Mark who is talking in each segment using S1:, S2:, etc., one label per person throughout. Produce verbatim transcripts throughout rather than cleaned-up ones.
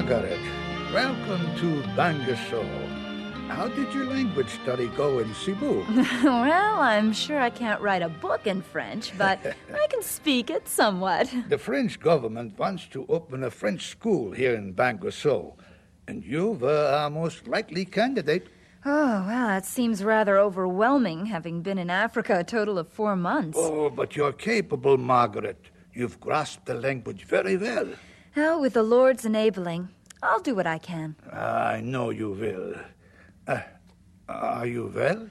S1: Margaret, welcome to Bangor. How did your language study go in Cebu?
S2: Well, I'm sure I can't write a book in French, but I can speak it somewhat.
S1: The French government wants to open a French school here in Bangor, and you were our most likely candidate.
S2: Oh, well, that seems rather overwhelming, having been in Africa a total of four months.
S1: Oh, but you're capable, Margaret. You've grasped the language very well.
S2: Well, with the Lord's enabling, I'll do what I can.
S1: I know you will. Uh, are you well?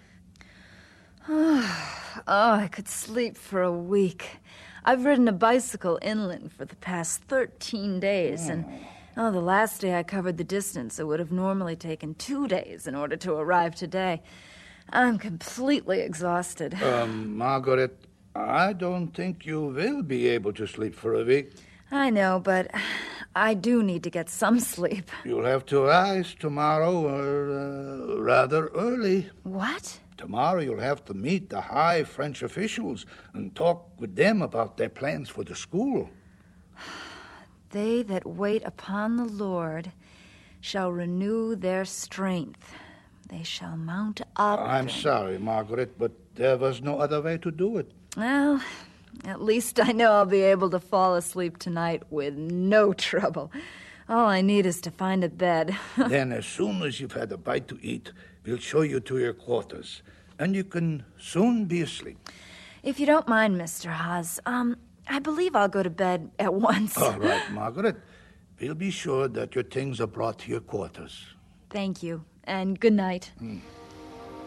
S2: Oh, I could sleep for a week. I've ridden a bicycle inland for the past thirteen days, and oh, the last day I covered the distance it would have normally taken two days in order to arrive today. I'm completely exhausted.
S1: Um, Margaret, I don't think you will be able to sleep for a week.
S2: I know, but I do need to get some sleep.
S1: You'll have to rise tomorrow, or uh, rather early.
S2: What?
S1: Tomorrow you'll have to meet the high French officials and talk with them about their plans for the school.
S2: They that wait upon the Lord shall renew their strength. They shall mount up.
S1: I'm
S2: and...
S1: sorry, Margaret, but there was no other way to do it.
S2: Well, at least I know I'll be able to fall asleep tonight with no trouble. All I need is to find a bed.
S1: Then as soon as you've had a bite to eat, we'll show you to your quarters, and you can soon be asleep.
S2: If you don't mind, Mister Haas, um, I believe I'll go to bed at once.
S1: All right, Margaret. We'll be sure that your things are brought to your quarters.
S2: Thank you, and good night.
S1: Mm.